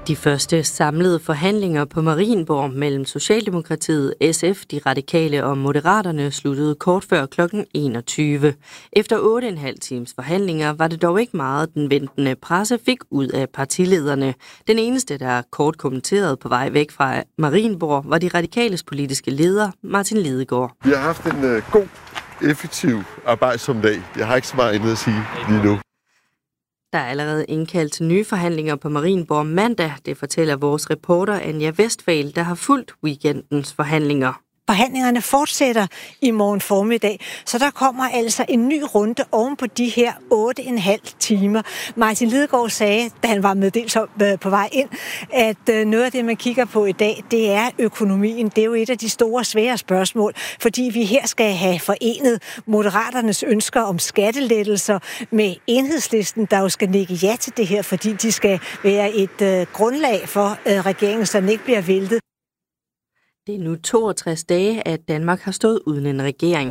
De første samlede forhandlinger på Marienborg mellem Socialdemokratiet, SF, De Radikale og Moderaterne sluttede kort før kl. 21. Efter 8,5 times forhandlinger var det dog ikke meget, den ventende presse fik ud af partilederne. Den eneste, der kort kommenterede på vej væk fra Marienborg, var De Radikales politiske leder, Martin Lidegaard. Vi har haft en god, effektiv arbejdsom dag. Jeg har ikke så meget andet at sige lige nu. Der er allerede indkaldt til nye forhandlinger på Marienborg mandag, det fortæller vores reporter Anja Westphal, der har fulgt weekendens forhandlinger. Forhandlingerne fortsætter i morgen formiddag, så der kommer altså en ny runde oven på de her 8,5 timer. Martin Lidegaard sagde, da han var meddelt på vej ind, at noget af det, man kigger på i dag, det er økonomien. Det er jo et af de store, svære spørgsmål, fordi vi her skal have forenet Moderaternes ønsker om skattelettelser med Enhedslisten, der jo skal nikke ja til det her, fordi de skal være et grundlag for regeringen, så den ikke bliver væltet. Det er nu 62 dage, at Danmark har stået uden en regering.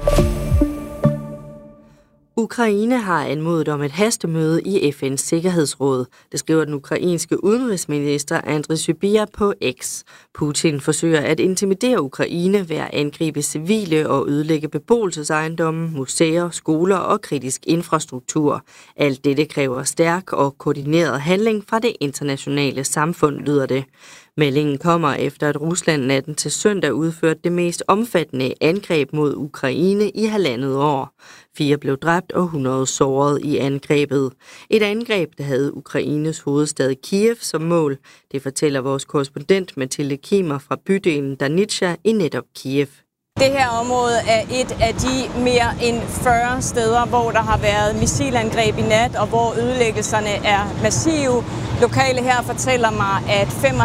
Ukraine har anmodet om et hastemøde i FN's Sikkerhedsråd. Det skriver den ukrainske udenrigsminister Andriy Sybiha på X. Putin forsøger at intimidere Ukraine ved at angribe civile og ødelægge beboelsesejendomme, museer, skoler og kritisk infrastruktur. Alt dette kræver stærk og koordineret handling fra det internationale samfund, lyder det. Meldingen kommer efter, at Rusland natten til søndag udførte det mest omfattende angreb mod Ukraine i 1,5 år. 4 blev dræbt og 100 såret i angrebet. Et angreb, der havde Ukraines hovedstad Kiev som mål. Det fortæller vores korrespondent Mathilde Kimer fra bydelen Danitsa i netop Kiev. Det her område er et af de mere end 40 steder, hvor der har været missilangreb i nat, og hvor ødelæggelserne er massive. Lokale her fortæller mig, at